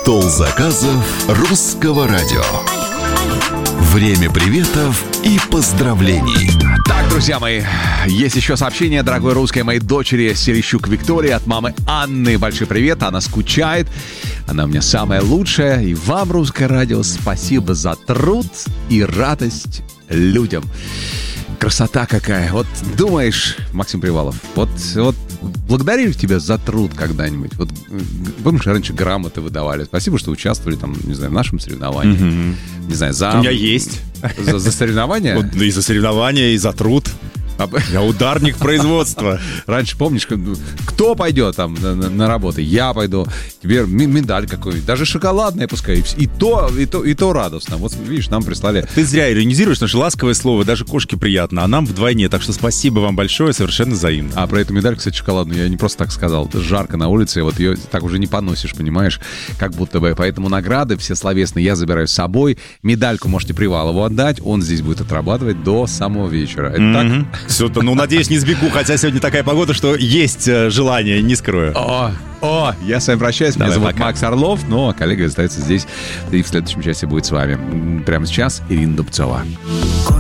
Стол заказов русского радио. Время приветов и поздравлений. Так, друзья мои, есть еще сообщение, дорогой русской моей дочери Серещук Виктории от мамы Анны. Большой привет, она скучает. Она у меня самая лучшая. И вам, русское радио, спасибо за труд и радость людям. Красота какая. Вот думаешь, Максим Привалов, вот благодарю тебя за труд когда-нибудь. Вот помнишь, раньше грамоты выдавали. Спасибо, что участвовали там, не знаю, в нашем соревновании. Mm-hmm. Не знаю, У меня есть. За соревнования? Вот, и за соревнования, и за труд. Я ударник производства. Раньше, помнишь, кто пойдет там на работу? Я пойду. Тебе медаль какую-нибудь. Даже шоколадная пускай. И то радостно. Вот видишь, нам прислали. Ты зря иронизируешь, наше ласковое слово. Даже кошке приятно, а нам вдвойне. Так что спасибо вам большое, совершенно взаимно. А про эту медаль, кстати, шоколадную, я не просто так сказал. Жарко на улице, вот ее так уже не поносишь, понимаешь? Как будто бы. Поэтому награды все словесные я забираю с собой. Медальку можете Привалову отдать. Он здесь будет отрабатывать до самого вечера. Это так? Все-то, надеюсь, не сбегу, хотя сегодня такая погода, что есть желание, не скрою. Я с вами прощаюсь. Меня зовут Макс Орлов, но коллега остается здесь и в следующем часе будет с вами. Прямо сейчас Ирина Дубцова.